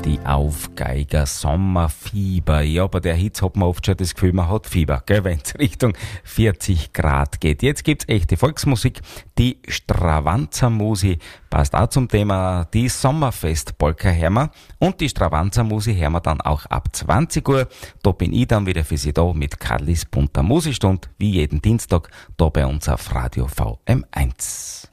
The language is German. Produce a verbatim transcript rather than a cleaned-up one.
Die Aufgeiger, Sommerfieber. Ja, bei der Hitze hat man oft schon das Gefühl, man hat Fieber, gell, wenn es Richtung vierzig Grad geht. Jetzt gibt's echte Volksmusik. Die Stravanzermusi passt auch zum Thema. Die Sommerfest-Polka hören wir. Und die Stravanzermusi hören wir dann auch ab zwanzig Uhr. Da bin ich dann wieder für Sie da mit Karlis bunter Musikstund, wie jeden Dienstag, da bei uns auf Radio V M eins.